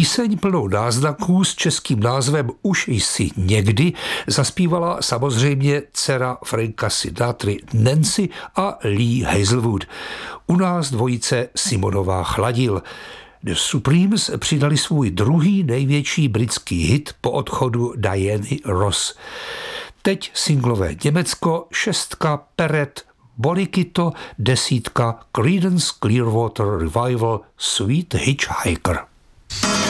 Píseň plnou náznaků s českým názvem Už jsi někdy zaspívala samozřejmě dcera Franka Sinatry Nancy a Lee Hazelwood. U nás dvojice Simonová Chladil. The Supremes přidali svůj druhý největší britský hit po odchodu Diany Ross. Teď singlové Německo, 6 Peret, Bonikito, 10 Creedence Clearwater Revival Sweet Hitchhiker.